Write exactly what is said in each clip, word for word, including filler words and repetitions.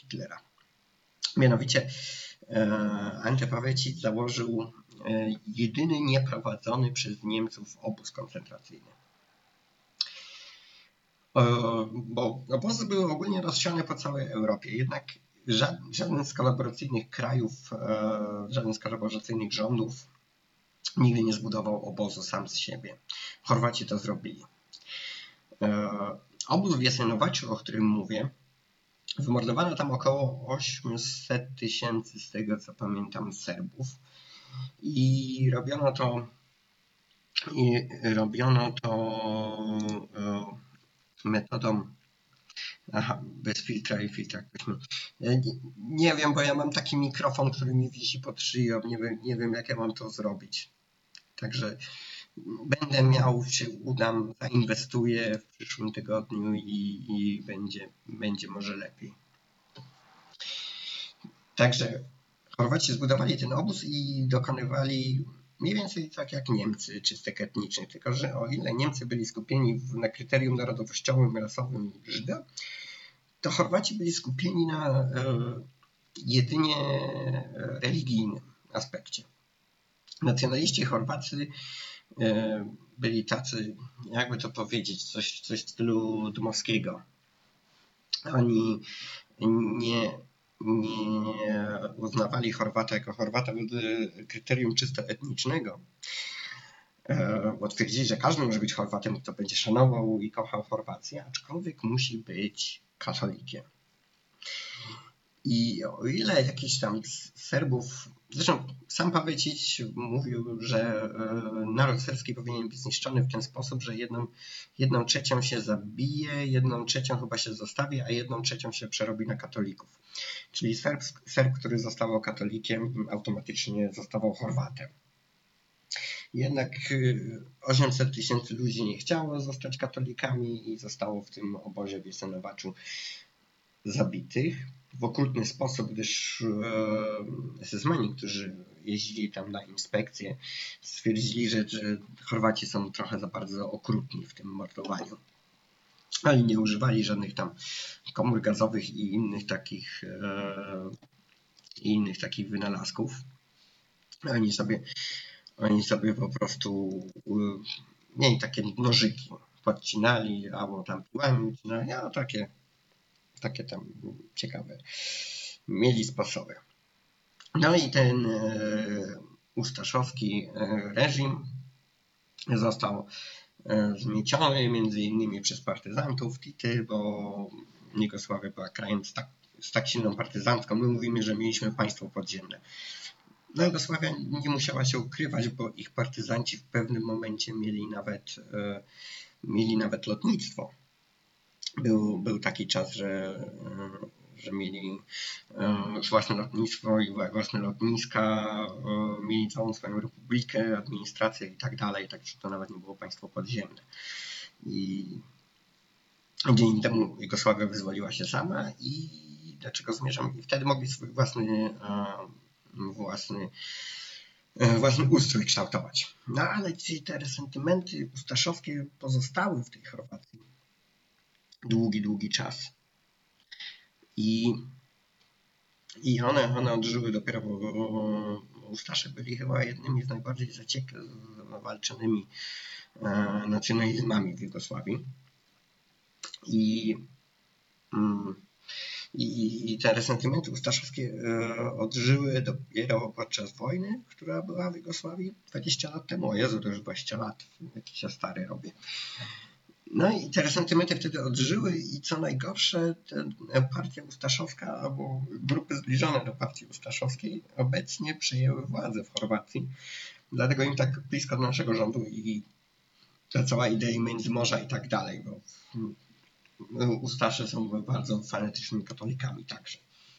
Hitlera. Mianowicie Antepawecit założył jedyny nieprowadzony przez Niemców obóz koncentracyjny. Bo obozy były ogólnie rozsiane po całej Europie, jednak żaden, żaden z kolaboracyjnych krajów, żaden z kolaboracyjnych rządów nigdy nie zbudował obozu sam z siebie. Chorwaci to zrobili. Obóz w Jasenowaczu, o którym mówię, wymordowano tam około osiemset tysięcy, z tego co pamiętam, Serbów. I robiono to, i robiono to metodą aha, bez filtra i filtra. Nie, nie wiem, bo ja mam taki mikrofon, który mi wisi pod szyją. Nie wiem, nie wiem jak ja mam to zrobić. Także będę miał, się udam, zainwestuję w przyszłym tygodniu i, i będzie, będzie może lepiej. Także Chorwaci zbudowali ten obóz i dokonywali mniej więcej tak jak Niemcy, czystek etnicznych, tylko że o ile Niemcy byli skupieni na kryterium narodowościowym, rasowym Żyda, to Chorwaci byli skupieni na e, jedynie religijnym aspekcie. Nacjonaliści chorwaccy e, byli tacy, jakby to powiedzieć, coś, coś w stylu Dmowskiego. Oni nie, nie uznawali Chorwata jako Chorwata z kryterium czysto etnicznego, bo twierdzili, że każdy może być Chorwatem, kto będzie szanował i kochał Chorwację, aczkolwiek musi być katolikiem. I o ile jakiś tam z Serbów, zresztą sam Pawecić mówił, że naród serbski powinien być zniszczony w ten sposób, że jedną, jedną trzecią się zabije, jedną trzecią chyba się zostawi, a jedną trzecią się przerobi na katolików. Czyli Serb, Serb który zostawał katolikiem, automatycznie zostawał Chorwatem. Jednak osiemset tysięcy ludzi nie chciało zostać katolikami i zostało w tym obozie w Jasenowaczu zabitych w okrutny sposób, gdyż es es mani, którzy jeździli tam na inspekcję, stwierdzili, że, że Chorwaci są trochę za bardzo okrutni w tym mordowaniu. Ale nie używali żadnych tam komór gazowych i innych takich, e, innych takich wynalazków. Oni sobie, oni sobie po prostu mieli takie nożyki, podcinali albo tam piłami ucinali, a takie takie tam ciekawe mieli sposoby. No i ten e, ustaszowski reżim został e, zmieciony między innymi przez partyzantów Tity, bo Jugosławia była krajem z tak, z tak silną partyzancką. My mówimy, że mieliśmy państwo podziemne. No Jugosławia nie musiała się ukrywać, bo ich partyzanci w pewnym momencie mieli nawet, e, mieli nawet lotnictwo. Był, był taki czas, że, że mieli własne lotnictwo i własne lotniska, mieli całą swoją republikę, administrację i tak dalej, także to nawet nie było państwo podziemne. I dzięki temu Jugosławia wyzwoliła się sama i do czego zmierzam? I wtedy mogli swój własny, własny, własny ustrój kształtować. No ale te resentymenty ustaszowskie pozostały w tej Chorwacji długi, długi czas. I, i one, one odżyły dopiero, bo Ustasze byli chyba jednymi z najbardziej zawalczonymi e, nacjonalizmami w Jugosławii. I, mm, i, i te resentymenty ustaszowskie e, odżyły dopiero podczas wojny, która była w Jugosławii dwadzieścia lat temu. O Jezu, to już dwadzieścia lat, jakiś się stary robię. No i te resentymenty wtedy odżyły i co najgorsze, partia ustaszowska albo grupy zbliżone do partii ustaszowskiej obecnie przejęły władzę w Chorwacji. Dlatego im tak blisko do naszego rządu i ta cała idea Międzymorza i tak dalej, bo Ustasze są bardzo fanatycznymi katolikami także.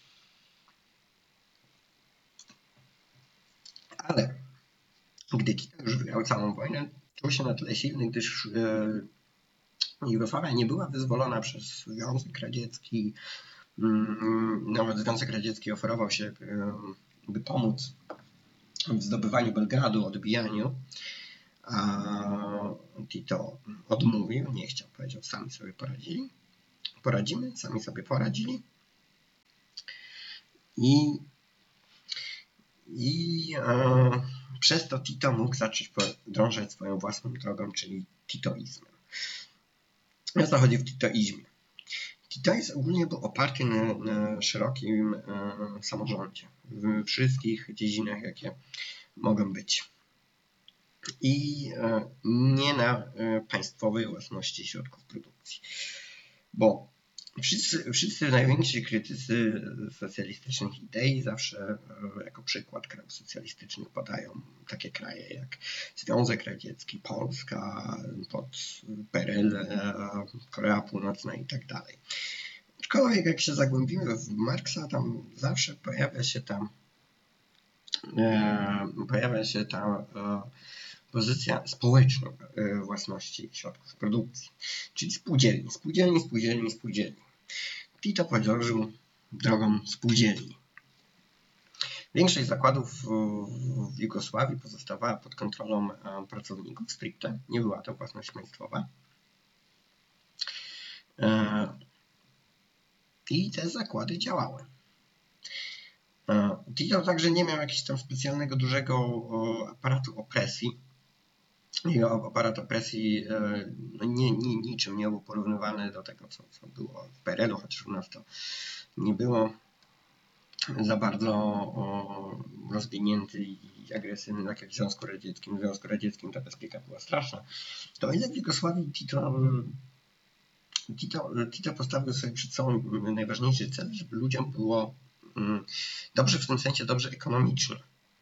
Ale gdy Tito już wygrał całą wojnę, czuł się na tyle silny, gdyż Jugosławia nie była wyzwolona przez Związek Radziecki. Nawet Związek Radziecki oferował się, by pomóc w zdobywaniu Belgradu, odbijaniu, a Tito odmówił, nie chciał, powiedział, sami sobie poradzili. Poradzimy, sami sobie poradzili. I, i e, przez to Tito mógł zacząć podążać swoją własną drogą, czyli titoizmem. O co chodzi w titoizmie? Titoizm ogólnie był oparty na, na szerokim e, samorządzie w wszystkich dziedzinach, jakie mogą być. I e, nie na e, państwowej własności środków produkcji. Bo wszyscy, wszyscy najwięksi krytycy socjalistycznych idei zawsze e, jako przykład krajów socjalistycznych podają takie kraje jak Związek Radziecki, Polska, pod P R L, e, Korea Północna i tak dalej. Aczkolwiek jak się zagłębimy w Marksa, tam zawsze pojawia się tam e, pojawia się ta e, pozycja społeczną e, własności środków produkcji, czyli spółdzielni, spółdzielni, spółdzielni, spółdzielni. Tito podążył drogą spółdzielni. Większość zakładów w Jugosławii pozostawała pod kontrolą e, pracowników stricte, nie była to własność państwowa. E, I te zakłady działały. Tito także nie miał jakiegoś tam specjalnego dużego aparatu opresji. Jego aparat opresji no nie, nie, niczym nie był porównywany do tego, co, co było w P R L-u, chociaż u nas to nie było za bardzo o, rozwinięty i agresywny, tak jak w Związku Radzieckim. W Związku Radzieckim ta bezpieka była straszna. To ile w Jugosławii Tito Tito, Tito postawił sobie przed sobą najważniejszy cel, żeby ludziom było dobrze w tym sensie, dobrze ekonomicznie.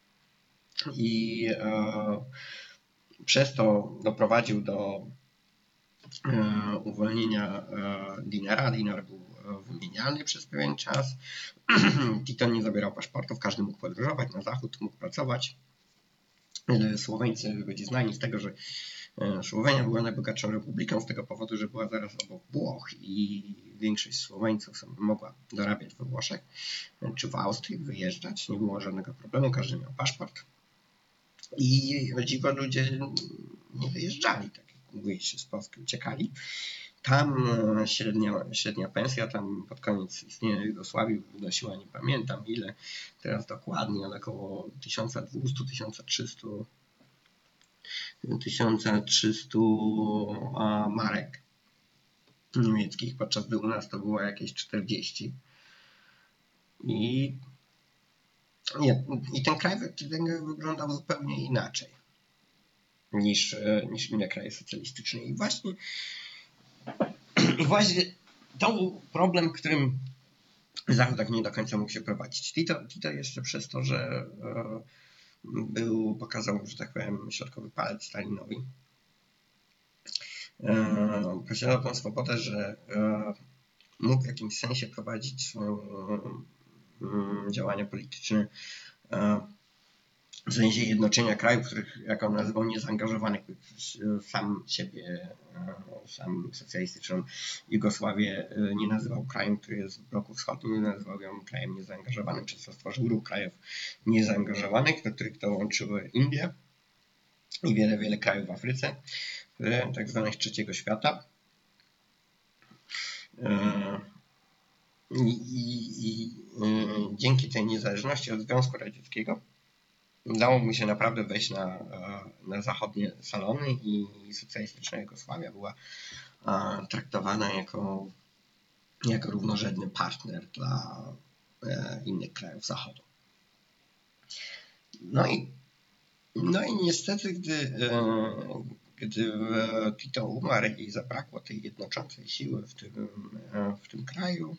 I e, przez to doprowadził do e, uwolnienia e, dinara. Dinar był wymienialny przez pewien czas. Tito nie zabierał paszportów, każdy mógł podróżować na zachód, mógł pracować. Słoweńcy byli znani z tego, że Słowenia była najbogatszą republiką z tego powodu, że była zaraz obok Włoch i większość Słoweńców sobie mogła dorabiać we Włoszech czy w Austrii, wyjeżdżać. Nie było żadnego problemu, każdy miał paszport. I o dziwo ludzie nie wyjeżdżali, tak jak mówiliście, z Polski uciekali. Tam średnia, średnia pensja tam pod koniec istnienia Jugosławii wynosiła, nie pamiętam ile teraz dokładnie, ale około tysiąc dwieście do tysiąc trzysta marek niemieckich, podczas gdy u nas to było jakieś czterdzieści. I, nie, i ten kraj wyglądał zupełnie inaczej niż, niż inne kraje socjalistyczne. I właśnie, i właśnie to był problem, którym Zachód tak nie do końca mógł się prowadzić. Tito, Tito jeszcze przez to, że był, pokazał, że tak powiem, środkowy palec Stalinowi. E, posiadał tą swobodę, że e, mógł w jakimś sensie prowadzić swoje e, działania polityczne e, w sensie jednoczenia krajów, których, jak on nazywał, niezaangażowanych, sam siebie, e, sam socjalistyczną Jugosławię e, nie nazywał krajem, który jest w bloku wschodnim, nazywał ją krajem niezaangażowanym, przez co stworzył ruch krajów niezaangażowanych, do których dołączyły Indie i wiele, wiele krajów w Afryce, tak zwanych trzeciego świata. I, i, i dzięki tej niezależności od Związku Radzieckiego udało mu się naprawdę wejść na, na zachodnie salony i socjalistyczna Jugosławia była traktowana jako, jako równorzędny partner dla innych krajów Zachodu. No i, no i niestety, gdy, gdy Tito umarł i zabrakło tej jednoczącej siły w tym, w tym kraju,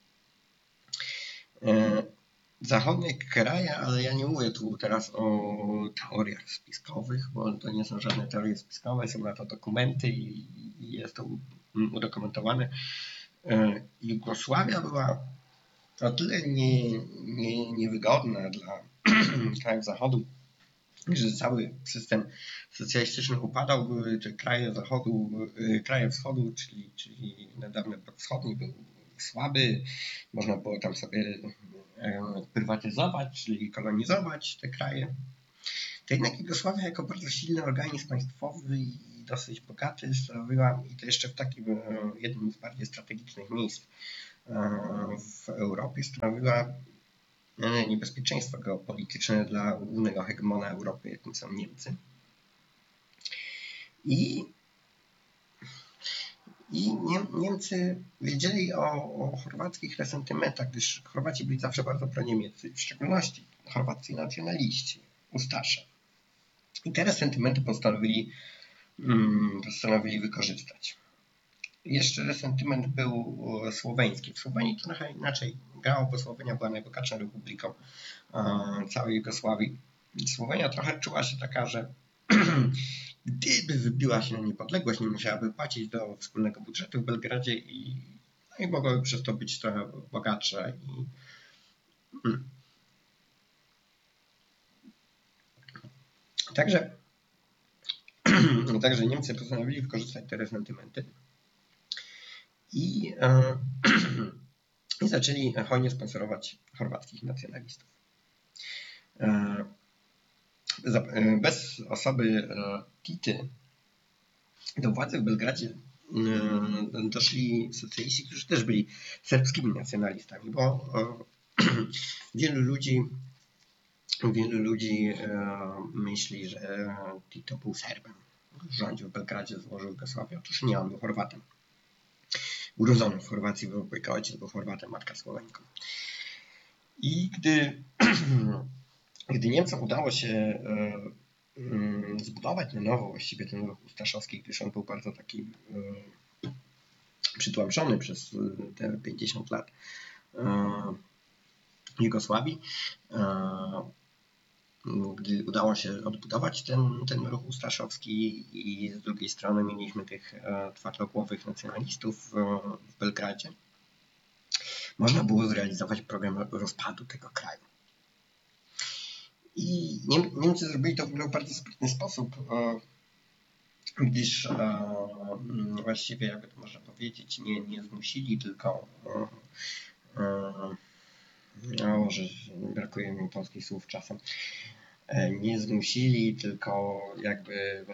zachodnie kraje, ale ja nie mówię tu teraz o teoriach spiskowych, bo to nie są żadne teorie spiskowe, są na to dokumenty i, i jest to udokumentowane. Jugosławia była o tyle nie, nie, niewygodna dla krajów Zachodu, że cały system socjalistyczny upadał, były te kraje Zachodu, kraje Wschodu, czyli, czyli niedawny blok wschodni był słaby, można było tam sobie prywatyzować, czyli kolonizować te kraje. To jednak Jugosławia jako bardzo silny organizm państwowy i dosyć bogaty stanowiła, i to jeszcze w takim jednym z bardziej strategicznych miejsc w Europie, stanowiła niebezpieczeństwo geopolityczne dla głównego hegemona Europy, jakim są Niemcy. I, i Niemcy wiedzieli o, o chorwackich resentymentach, gdyż Chorwaci byli zawsze bardzo proniemieccy, w szczególności chorwaccy nacjonaliści, Ustasze. I te resentymenty postanowili, mm, postanowili wykorzystać. Jeszcze resentyment był słoweński. W Słowenii to trochę inaczej grało, bo Słowenia była najbogatszą republiką całej Jugosławii. Słowenia trochę czuła się taka, że gdyby wybiła się na niepodległość, nie musiałaby płacić do wspólnego budżetu w Belgradzie i, no i mogłaby przez to być trochę bogatsze. I, hmm. Także, także Niemcy postanowili wykorzystać te resentymenty i, e, i zaczęli hojnie sponsorować chorwackich nacjonalistów. E, bez osoby Tity do władzy w Belgradzie doszli socjaliści, którzy też byli serbskimi nacjonalistami, bo wielu ludzi wielu ludzi myśli, że Tito był Serbem. Rządził w Belgradzie, złożył Jugosławię. Otóż nie, on był Chorwatem. Urodzony w Chorwacji, był ojciec, był Chorwatem, matka Słowenką. I gdy Gdy Niemcom udało się zbudować na nowo właściwie ten ruch ustaszowski, gdyż on był bardzo taki przytłamszony przez te pięćdziesiąt lat Jugosławii, gdy udało się odbudować ten, ten ruch ustaszowski i z drugiej strony mieliśmy tych twardogłowych nacjonalistów w Belgradzie, można było zrealizować program rozpadu tego kraju. I Niemcy zrobili to w bardzo sprytny sposób, gdyż właściwie, jakby to można powiedzieć, nie, nie zmusili, tylko o, że brakuje mi polskich słów czasem, nie zmusili, tylko jakby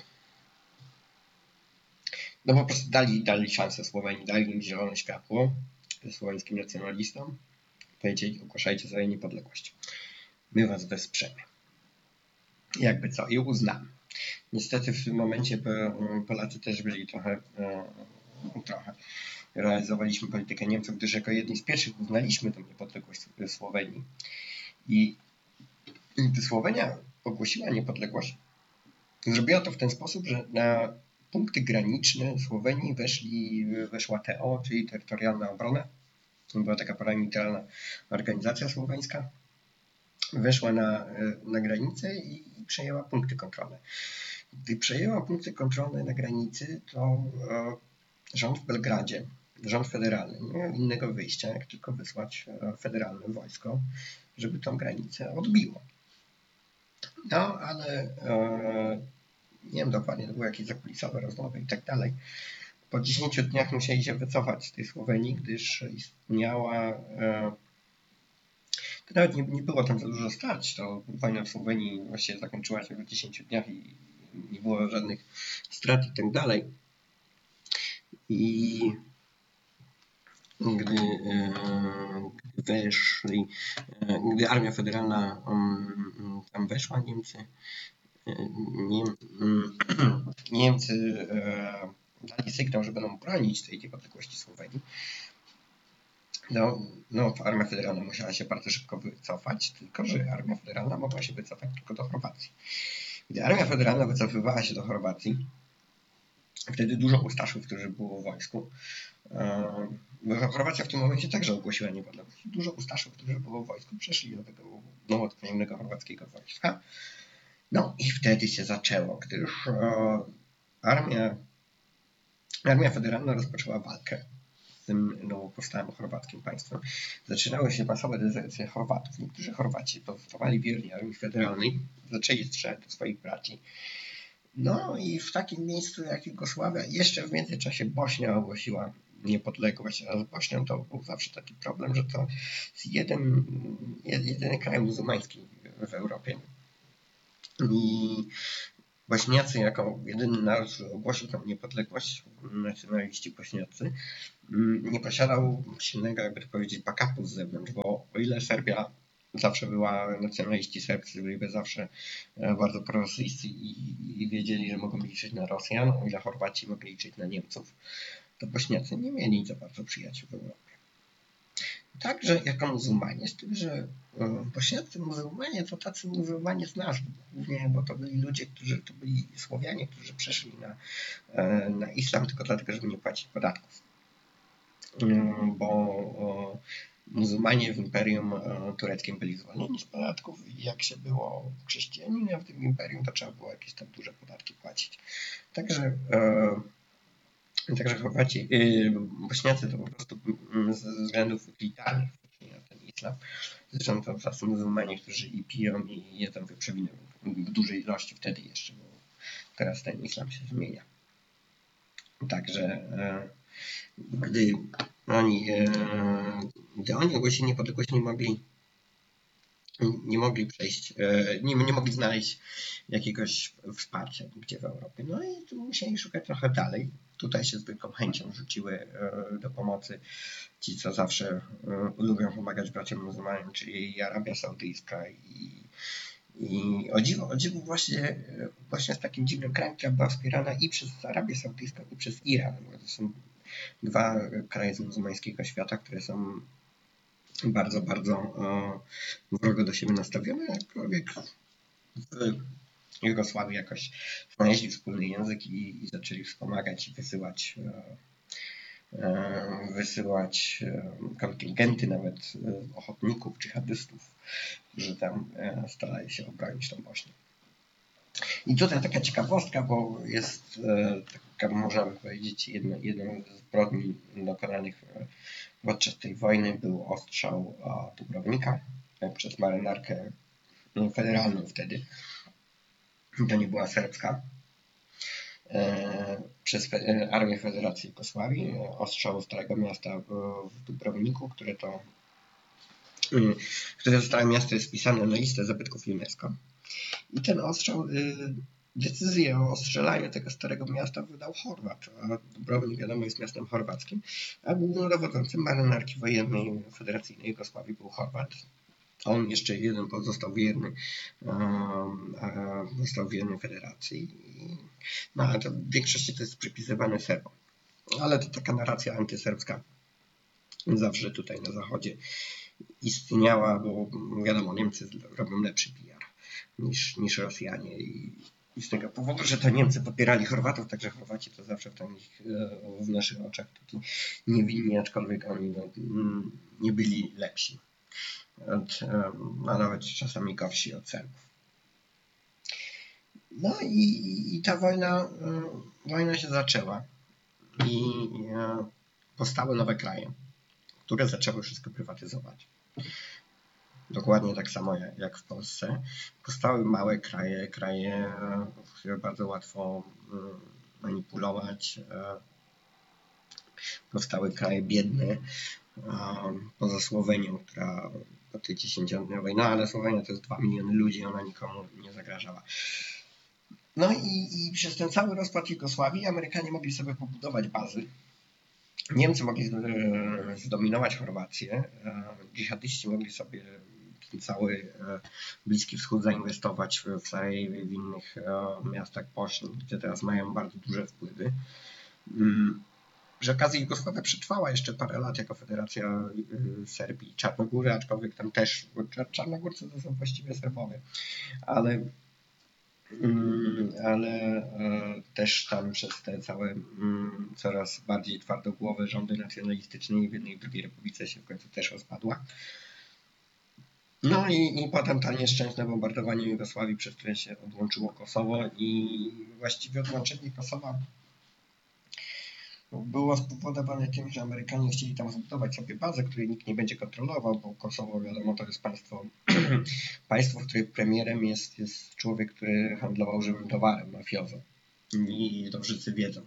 no po prostu dali, dali szansę Słowenii, dali im zielone światło, słoweńskim nacjonalistom, powiedzieli, ogłaszajcie sobie niepodległość. My was wesprzemy. Jakby co, i uznamy. Niestety w tym momencie Polacy też byli trochę, trochę realizowaliśmy politykę Niemców, gdyż jako jedni z pierwszych uznaliśmy tę niepodległość Słowenii. I gdy Słowenia ogłosiła niepodległość, zrobiła to w ten sposób, że na punkty graniczne Słowenii weszli, weszła T O, czyli Terytorialna Obrona. To była taka paramilitarna organizacja słoweńska. Weszła na, na granicę i przejęła punkty kontrolne. Gdy przejęła punkty kontrolne na granicy, to e, rząd w Belgradzie, rząd federalny, nie miał innego wyjścia, jak tylko wysłać federalne wojsko, żeby tą granicę odbiło. No, ale e, nie wiem dokładnie, to były jakieś zakulisowe rozmowy i tak dalej. Po dziesięciu dniach musieli się wycofać z tej Słowenii, gdyż istniała e, To nawet nie, nie było tam za dużo starć. To wojna w Słowenii właściwie zakończyła się w dziesięciu dniach i nie było żadnych strat i tak dalej. I gdy, gdy weszli, gdy Armia Federalna tam weszła, Niemcy, Niem, Niemcy dali sygnał, że będą bronić tej niepodległości Słowenii. No, no, Armia Federalna musiała się bardzo szybko wycofać, tylko że Armia Federalna mogła się wycofać tylko do Chorwacji. Gdy Armia Federalna wycofywała się do Chorwacji, wtedy dużo Ustaszów, którzy było w wojsku, bo Chorwacja w tym momencie także ogłosiła niepodległość. Dużo Ustaszów, którzy było w wojsku, przeszli do tego nowo tworzonego chorwackiego wojska. No i wtedy się zaczęło, gdyż armia, armia Federalna rozpoczęła walkę z tym nowo powstałym chorwackim państwem. Zaczynały się masowe dezercje Chorwatów. Niektórzy Chorwaci pozostawali wierni armii federalnej, zaczęli strzelać do swoich braci. No i w takim miejscu jak Jugosławia, jeszcze w międzyczasie Bośnia ogłosiła niepodległość, a z Bośnią to był zawsze taki problem, że to jest jeden, jedyny kraj muzułmański w Europie. I Bośniacy jako jedyny naród, który ogłosił tę niepodległość, nacjonaliści bośniacy, nie posiadał silnego, jakby to powiedzieć, backupu z zewnątrz, bo o ile Serbia zawsze była, nacjonaliści serbscy byli zawsze bardzo prorosyjscy i, i wiedzieli, że mogą liczyć na Rosjan, o ile Chorwaci mogli liczyć na Niemców, to Bośniacy nie mieli za bardzo przyjaciół w Europie. Także jako muzułmanie, z tym, że bośniaccy muzułmanie to tacy muzułmanie z nazwy, głównie, bo to byli ludzie, którzy to byli Słowianie, którzy przeszli na, na islam tylko dlatego, żeby nie płacić podatków. Bo muzułmanie w Imperium Tureckim byli zwolnieni z podatków i jak się było chrześcijaninem w tym imperium, to trzeba było jakieś tam duże podatki płacić. Także Także Chorwaci, yy, Bośniacy to po prostu ze względów utilitarnych na ten islam. Zresztą to tacy muzułmanie, którzy i piją i jedzą wieprzowinę w dużej ilości wtedy jeszcze, bo teraz ten islam się zmienia. Także e, gdy oni, e, gdy oni ogłosili niepodległość, nie mogli nie mogli przejść, nie, nie mogli znaleźć jakiegoś wsparcia gdzie w Europie. No i tu musieli szukać trochę dalej. Tutaj się z wielką chęcią rzuciły do pomocy ci, co zawsze lubią pomagać braciom muzułmanom, czyli Arabia Saudyjska i, i o dziwo, o dziwo właśnie, właśnie z takim dziwnym krajem, która była wspierana i przez Arabię Saudyjską, i przez Iran. To są dwa kraje z muzułmańskiego świata, które są bardzo, bardzo wrogo do siebie nastawione, jakkolwiek w Jugosławii jakoś znaleźli wspólny język i, i zaczęli wspomagać i wysyłać, wysyłać kontyngenty nawet ochotników, dżihadystów, którzy tam starali się obronić tą Bośnię. I tutaj taka ciekawostka, bo jest, taka możemy powiedzieć, jedno, jedną z zbrodni dokonanych podczas tej wojny był ostrzał Dubrownika przez marynarkę federalną wtedy. To nie była serbska. Przez Armię Federacji Jugosławii ostrzał Starego Miasta w Dubrowniku, które to które to Stare Miasto jest wpisane na listę zabytków UNESCO. I ten ostrzał, decyzję o ostrzelaniu tego Starego Miasta wydał Chorwat, a Dubrownik wiadomo jest miastem chorwackim, a głównodowodzącym marynarki wojennej Federacyjnej Jugosławii był Chorwat. On jeszcze jeden pozostał wierny, został wierny Federacji. No ale to w większości to jest przypisywane Serbom. Ale to taka narracja antyserbska zawsze tutaj na zachodzie istniała, bo wiadomo, Niemcy robią lepszy P R niż, niż Rosjanie i, i z tego powodu, że to Niemcy popierali Chorwatów, także Chorwaci to zawsze w, nich, w naszych oczach taki niewinni, aczkolwiek oni no, nie byli lepsi, od, a nawet czasami gorsi od Serbów. No i, i ta wojna, wojna się zaczęła i powstały nowe kraje, które zaczęły wszystko prywatyzować. Dokładnie tak samo jak w Polsce. Powstały małe kraje, kraje, które bardzo łatwo manipulować. Powstały kraje biedne, poza Słowenią, która po tej dziesięciodniowej, no ale Słowenia to jest dwa miliony ludzi, ona nikomu nie zagrażała. No i, i przez ten cały rozpad Jugosławii Amerykanie mogli sobie pobudować bazy. Niemcy mogli zdominować Chorwację, dżihadyści mogli sobie ten cały Bliski Wschód zainwestować w Sarajewie, w innych miastach Bośni, gdzie teraz mają bardzo duże wpływy. Przy okazji Jugosławia przetrwała jeszcze parę lat jako Federacja Serbii i Czarnogóry, aczkolwiek tam też, Czarnogórcy to są właściwie Serbowie, ale ale też tam przez te całe coraz bardziej twardogłowe rządy nacjonalistyczne w jednej i drugiej republice się w końcu też rozpadła. No i, i potem to nieszczęsne bombardowanie Jugosławii, przez które się odłączyło Kosowo i właściwie odłączenie Kosowa było spowodowane tym, że Amerykanie chcieli tam zbudować sobie bazę, której nikt nie będzie kontrolował, bo Kosowo, wiadomo, to jest państwo, państwo, w którym premierem jest, jest człowiek, który handlował żywym towarem, mafiozo. I to wszyscy wiedzą.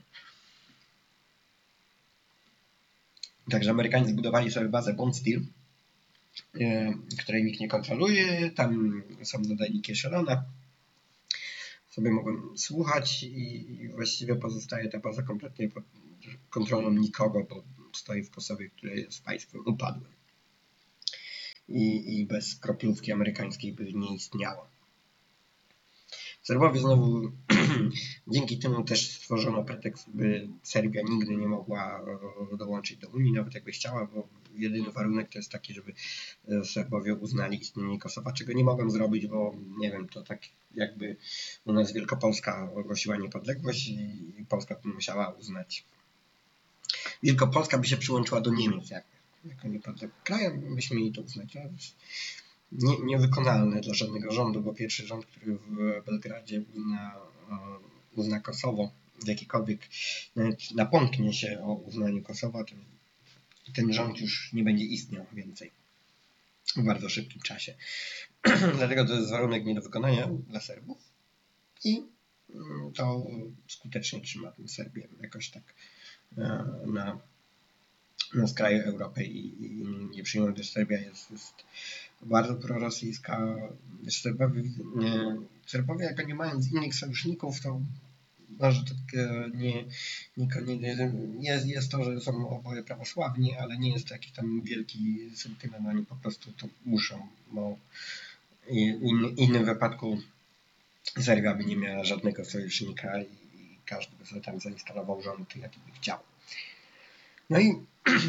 Także Amerykanie zbudowali sobie bazę Bond Steel, której nikt nie kontroluje. Tam są nadajniki Sharona. Sobie mogą słuchać i właściwie pozostaje ta baza kompletnie pod kontrolą nikogo, bo stoi w Kosowie, które jest państwem upadłym. i, i bez kroplówki amerykańskiej by nie istniało. Serbowie znowu dzięki temu też stworzono pretekst, by Serbia nigdy nie mogła dołączyć do Unii, nawet jakby chciała, bo jedyny warunek to jest taki, żeby Serbowie uznali istnienie Kosowa, czego nie mogą zrobić, bo nie wiem, to tak jakby u nas Wielkopolska ogłosiła niepodległość i Polska musiała uznać. Wielkopolska by się przyłączyła do Niemiec jak, jako niepodległy kraj, byśmy mieli to uznać. Nie, niewykonalne dla żadnego rządu, bo pierwszy rząd, który w Belgradzie uzna, uzna Kosowo, w jakikolwiek nawet napomknie się o uznaniu Kosowa, to ten rząd już nie będzie istniał więcej w bardzo szybkim czasie. Dlatego to jest warunek nie do wykonania dla Serbów i to skutecznie trzyma tę Serbię jakoś tak na, na skraju Europy i, i nie przyjmują, że Serbia jest, jest bardzo prorosyjska. Serbowie, nie, Serbowie jako nie mając innych sojuszników, to może tak nie, nie, nie jest, jest to, że są oboje prawosławni, ale nie jest to jakiś tam wielki sentyment, oni po prostu to muszą, bo w in, innym wypadku Serbia by nie miała żadnego sojusznika i, i każdy by sobie tam zainstalował rząd, jaki by chciał. No i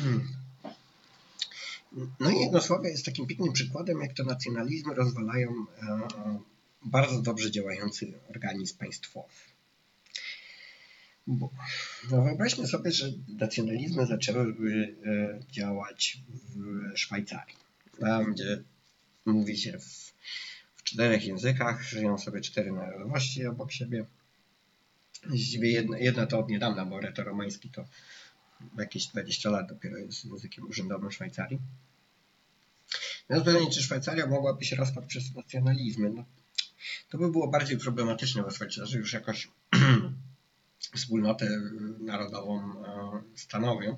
No i Jugosławia jest takim pięknym przykładem, jak to nacjonalizmy rozwalają e, bardzo dobrze działający organizm państwowy. Bo, no wyobraźmy sobie, że nacjonalizmy zaczęły e, działać w Szwajcarii, tam gdzie mówi się w, w czterech językach, żyją sobie cztery narodowości obok siebie. Właściwie jedna, jedna to od niedawna, bo retoromański to jakieś dwadzieścia lat dopiero jest językiem urzędowym Szwajcarii. No pytanie, czy Szwajcaria mogłaby się rozpaść przez nacjonalizmy? No, to by było bardziej problematyczne, bo Szwajcarzy już jakoś wspólnotę narodową stanowią.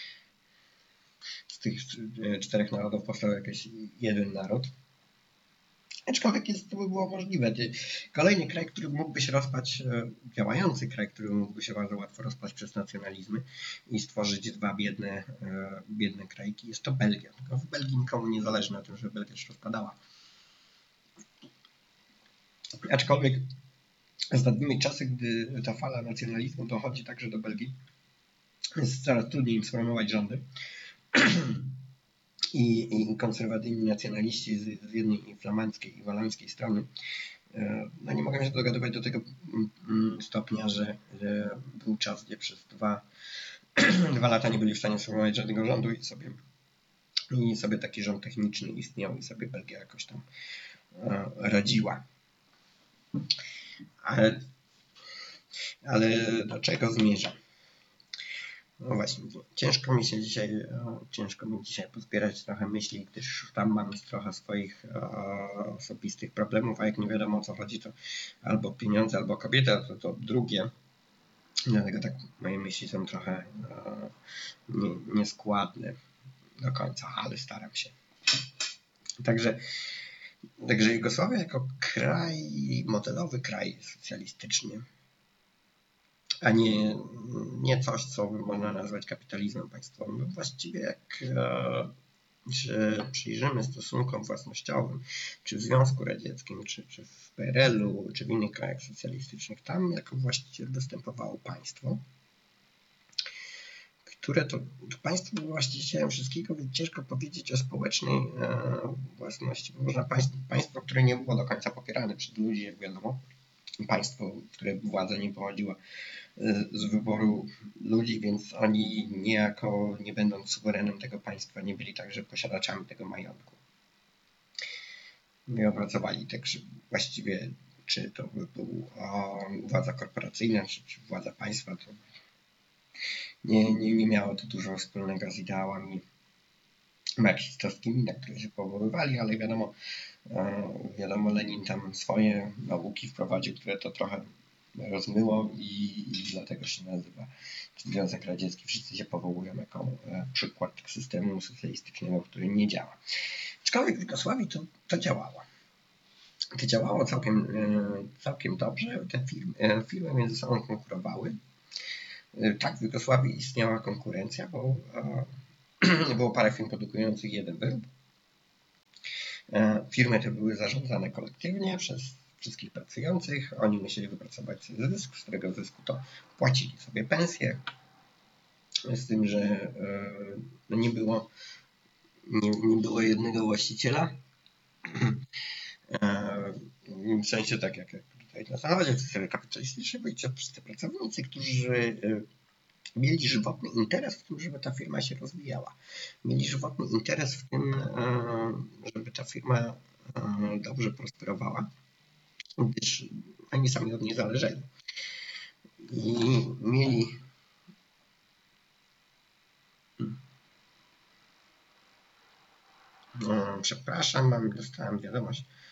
Z tych czterech narodów powstał jakiś jeden naród. Aczkolwiek jest, to by było możliwe. Kolejny kraj, który mógłby się rozpaść, działający kraj, który mógłby się bardzo łatwo rozpaść przez nacjonalizmy i stworzyć dwa biedne, biedne krajki, jest to Belgia. Tylko w Belgii nikomu nie zależy na tym, żeby Belgia się rozpadała. Aczkolwiek ostatnimi czasy, gdy ta fala nacjonalizmu dochodzi także do Belgii, jest coraz trudniej im sformować rządy. I, i konserwatywni nacjonaliści z, z jednej flamandzkiej i walańskiej strony no nie mogą się dogadywać do tego stopnia, że, że był czas, gdzie przez dwa, dwa lata nie byli w stanie sformować żadnego rządu i sobie, i sobie taki rząd techniczny istniał i sobie Belgia jakoś tam radziła. Ale, ale do czego zmierzam? No właśnie, ciężko mi się dzisiaj, ciężko mi dzisiaj pozbierać trochę myśli, gdyż tam mam trochę swoich osobistych problemów, a jak nie wiadomo o co chodzi, to albo pieniądze, albo kobieta, to, to drugie. Dlatego tak moje myśli są trochę nie, nieskładne do końca, ale staram się. Także, także Jugosławia jako kraj, modelowy kraj socjalistyczny, a nie, nie coś, co można nazwać kapitalizmem państwowym. No właściwie jak się przyjrzymy stosunkom własnościowym, czy w Związku Radzieckim, czy, czy w P R L u, czy w innych krajach socjalistycznych, tam jako właściciel występowało państwo, które to, to państwo było właścicielem wszystkiego, więc ciężko powiedzieć o społecznej e, własności, bo można państwo, państwo, które nie było do końca popierane przez ludzi, jak wiadomo, państwo, które władza nie pochodziła z wyboru ludzi, więc oni niejako, nie będąc suwerenem tego państwa, nie byli także posiadaczami tego majątku. Nie opracowali także właściwie, czy to by była władza korporacyjna, czy, czy władza państwa, to nie, nie, nie miało to dużo wspólnego z ideałami marksistowskimi, na które się powoływali, ale wiadomo, wiadomo, Lenin tam swoje nauki wprowadził, które to trochę rozmyło i, i dlatego się nazywa Związek Radziecki. Wszyscy się powołują jako przykład systemu socjalistycznego, który nie działa. Aczkolwiek w Jugosławii to, to działało. To działało całkiem, całkiem dobrze. Te firmy, firmy między sobą konkurowały. Tak, w Jugosławii istniała konkurencja, bo było parę firm produkujących jeden wyrób. Firmy te były zarządzane kolektywnie przez wszystkich pracujących. Oni musieli wypracować sobie zysk, z którego zysku to płacili sobie pensje. Z tym, że nie było, nie, nie było jednego właściciela. W sensie tak jak tutaj na zachodzie, w systemie kapitalistycznym byli wszyscy pracownicy, którzy mieli żywotny interes w tym, żeby ta firma się rozwijała. Mieli żywotny interes w tym, żeby ta firma dobrze prosperowała, gdyż oni sami od niej zależeli. I mieli przepraszam, mam, dostałem wiadomość